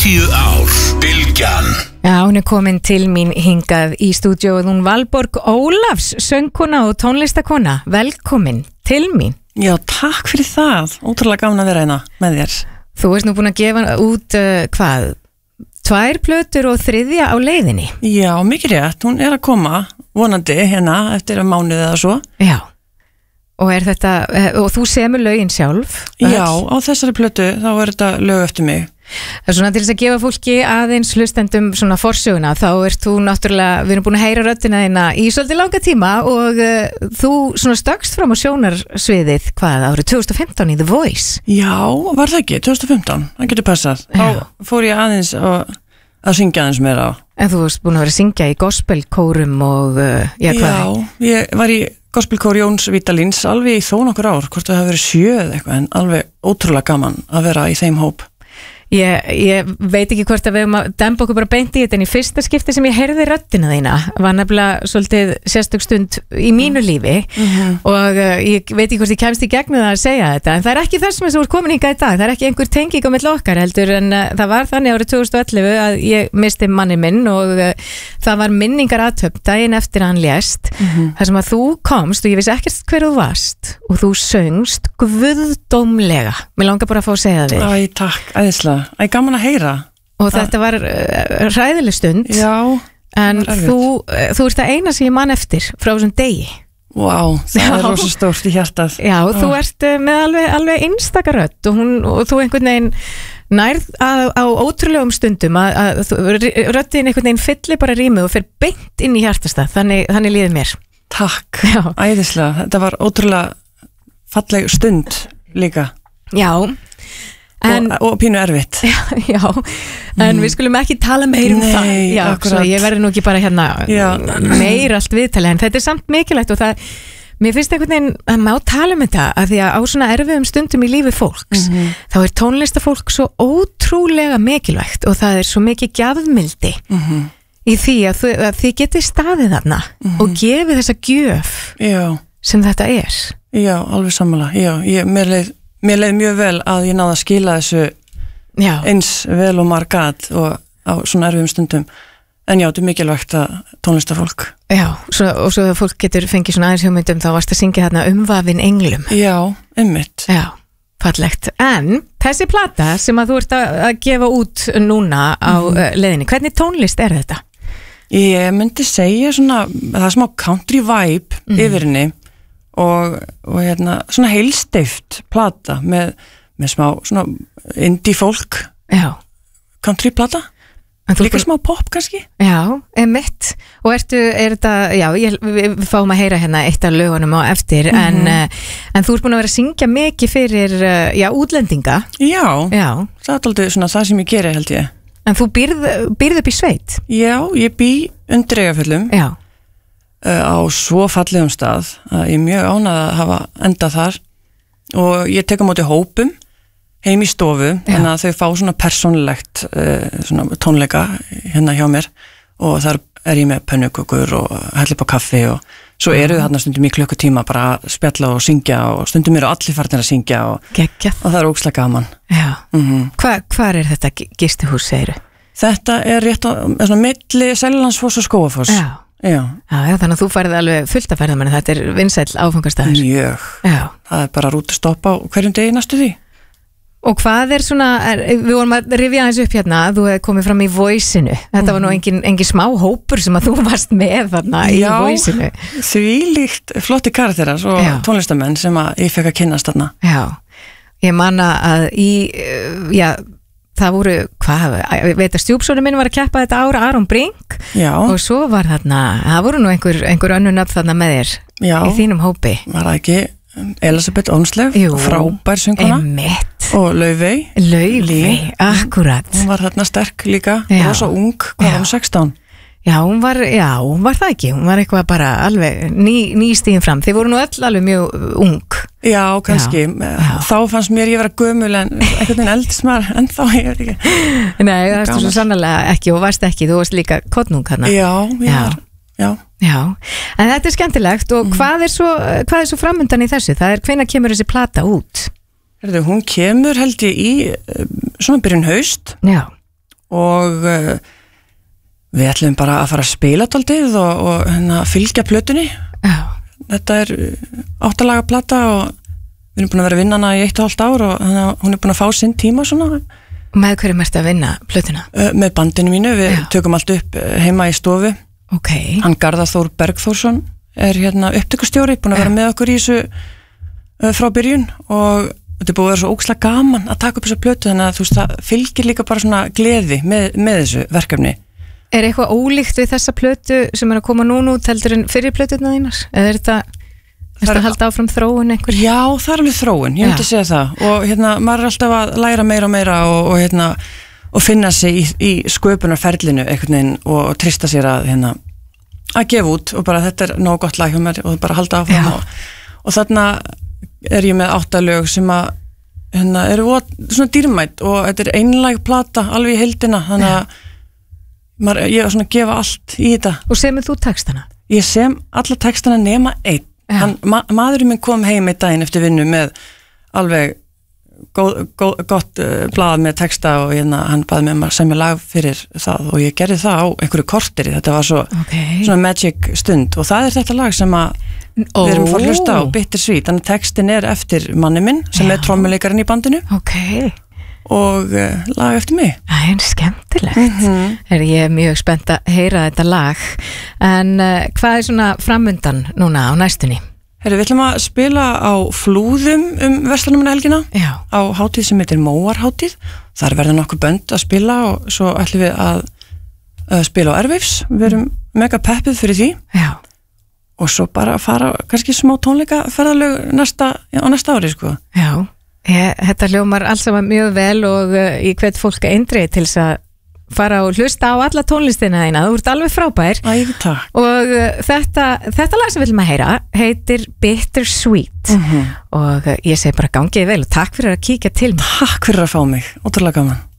50 ár, Bylgjan. Já, hún komin til mín hingað í stúdíóið, hún Valborg Ólafs, söngkona og tónlistakona. Velkomin til mín. Já, takk fyrir það. Ótrúlega gaman að vera hérna með þér. Þú ert nú búin að gefa út, 2 plötur og 3. á leiðinni. Já, mikið rétt. Hún er að koma, vonandi, hérna, eftir mánuði eða svo. Já. Og og þú semur lögin sjálf? Já, á þessari plötu, þá er þetta lög eftir mig. Það er svona til þess að gefa fólki aðeins hlustendum svona forsöguna, þá ert þú náttúrulega, við erum búin að heyra röddina þína í svolítið langa tíma og þú svona stökkst fram á sjónarsviðið, árið 2015 í The Voice. Já, var það ekki, 2015, það getur passað. Þá fór ég aðeins að syngja aðeins meira á. En þú varst búin að vera að syngja í gospelkórum og Já, ég var í gospelkór Jóns Vítalíns alveg í þó nokkur ár, hvort það hafi verið 7 eða eitthvað, en alveg ótrúlega gaman að vera í þeim hóp. Ég veit ekki hvort að við höfum að demba okkur bara beint í þetta, en í fyrsta skipti sem ég heyrði röddina þína var nefnilega svolítið sérstök stund í mínu lífi og ég veit ekki hvort ég kemst í gegnum það að segja þetta, en það er ekki þess sem þú ert komin hingað í dag, það er ekki einhver tenging á milli okkar heldur, en það var þannig árið 2011 að ég misti manni minn og það var minningarathöfn daginn eftir að hann lést, þar sem að þú komst og ég vissi ekkert hver þú varst og þú söngst guðdómlega. Mér langar bara að fá að segja það við. Æ, takk, æðislega. Æ, gaman að heyra. Og þetta var hræðileg stund. Já. En þú ert það eina sem ég man eftir frá þessum degi. Vá, það er rosa stórt í hjartað. Já, þú ert með alveg einstaka rödd og þú einhvern veginn nærð á ótrúlegum stundum að röddin einhvern veginn fyllir bara rýmið og fer beint inn í hjartastað. Þannig líður mér. Takk, æðislega. Þetta var ótrúlega falleg stund líka. Já. Og pínu erfitt. Já, en við skulum ekki tala meir það. Já, svo ég verði nú ekki bara hérna meir allt viðtali, en þetta er samt mikilvægt og mér finnst einhvern veginn að má tala um þetta, að því að á svona erfiðum stundum í lífi fólks, þá er tónlistafólk svo ótrúlega mikilvægt og það er svo mikið gjafmildi í því að þið getið staðið þarna og gefið þessa gjöf sem þetta er. Já, alveg sammála. Já, mér leið mjög vel að ég náði að skila þessu eins vel og margat og á svona erfiðum stundum. En já, þetta er mikilvægt að tónlistafólk. Já, og svo að fólk getur fengið svona aðeins hugmyndum, þá varst að syngja þarna umvafin englum. Já, einmitt. Já, fallegt. En þessi plata sem að þú ert að gefa út núna á leiðinni, hvernig tónlist er þetta? Ég myndi segja svona, það er smá country vibe yfir henni. Og hérna svona heilsteyft plata með smá svona indie folk country plata líka smá pop kannski. Já, mitt. Og er þetta, við fáum að heyra hérna eitt af lögunum á eftir en þú ert búin að vera að syngja mikið fyrir útlendinga. Já, það er aldrei svona það sem ég geri held ég. En þú býrð upp í sveit? Já, ég bý undir Eyjafjöllum. Já. Á svo fallegum stað að ég er mjög ánægð að hafa endað þar og ég tek á móti hópum heim í stofu þannig að þau fá svona persónulegt svona tónleika hérna hjá mér og þar er ég með pönnukökur og helli upp á kaffi og svo eru þau þarna stundum í klukkutíma bara að spjalla og syngja og stundum eru allir farnir að syngja og það er ógeðslega gaman. Já. Hvar er þetta gistihús, segirðu? Þetta er rétt á svona milli Seljalandsfoss og Skógafoss. Já, þannig að þú færði alveg fullt að ferðamenni, þetta er vinsæll áfangastæður. Mjög, það er bara rútustopp á hverjum degi næstu því. Og hvað er svona, við vorum að rifja aðeins upp hérna, þú hefði komið fram í Voice-inu, þetta var nú engin smá hópur sem að þú varst með þarna í Voice-inu. Já, þvílíkt flotti karakterar og tónlistamenn sem að ég fekk að kynnast þarna. Já, ég manna að það voru, ég veit að stjúpsónu minn var að keppa þetta ára, Aron Brink og svo var þarna, það voru nú einhver önnur nöfn þarna með þér í þínum hópi. Var það ekki Elisabeth Ónslev, frábær sönguna og Laufey, akkurat. Hún var þarna sterk líka, rosa ung, hvað var hún 16? Já, hún var það ekki, hún var eitthvað bara alveg nýstíðin fram, þið voru nú öll alveg mjög ung. Já, kannski, þá fannst mér ég vera gömul en einhvern veginn eldist maður en þá ég er ekki. Nei, það varst svo sannarlega ekki og varst ekki, þú varst líka kottnung hana. Já, en þetta er skemmtilegt og hvað er svo framundan í þessu? Það er, hvenær kemur þessi plata út? Hún kemur held ég í svona byrjun haust og við ætlum bara að fara að spila dálítið og fylgja plötunni. Þetta 8 laga plata og við erum búin að vera að vinna hana í 1,5 ár og hún búin að fá sinn tíma svona. Með hverju ertu að vinna plötuna? Með bandinu mínu, við tökum allt upp heima í stofu. Hann Garðar Þór Bergþórsson upptökustjóri, búin að vera með okkur í þessu frá byrjun og þetta búið að vera svo ógeðslega gaman að taka upp þessa plötu, þannig að þú veist, það fylgir líka bara svona gleði með þessu verkefni. Er eitthvað ólíkt við þessa plötu sem að koma núna út heldur en fyrir plötuna þínar? Eða er þetta að halda áfram þróun einhver? Já, það alveg þróun, ég myndi segja það og maður alltaf að læra meira og meira og finna sig í sköpunarferlinu einhvern veginn og trista sér að gefa út og bara þetta nógu gott lag hjá mér og bara halda áfram og þarna ég með 8 lög sem að eru svona dýrmætt og þetta einlæg plata alveg í heildina, þannig að ég var svona að gefa allt í þetta. Og semur þú textana? Ég sem alla textana nema einn. Maðurinn minn kom heim í daginn eftir vinnu með alveg gott blað með texta og hann baði mig að semja lag fyrir það og ég gerði það á einhverju korteri, þetta var svona magic stund og það þetta lag sem að við erum að fara að hlusta á, Bittersweet, þannig að textin eftir manni minn sem trommuleikarinn í bandinu og lag eftir mig. Það skemmtilegt. Ég mjög spennt að heyra þetta lag en hvað svona framundan núna á næstunni? Við ætlum að spila á Flúðum Verslunarmanna helgina á hátíð sem heitir Móarhátíð. Þar verða nokkuð bönd að spila og svo ætlum við að spila á Airwaves. Við erum mega peppuð fyrir því. Og svo bara að fara kannski smá tónleikaferðalög á næsta ári, sko. Þetta hljómar alls saman mjög vel og ég hvet fólk eindrið til þess að fara og hlusta á alla tónlistina þína, þú ert alveg frábær. Takk. Og þetta lag sem við viljum að heyra heitir Bittersweet og ég segi bara gangið vel og takk fyrir að kíkja til mig. Takk fyrir að fá mig, ótrúlega gaman.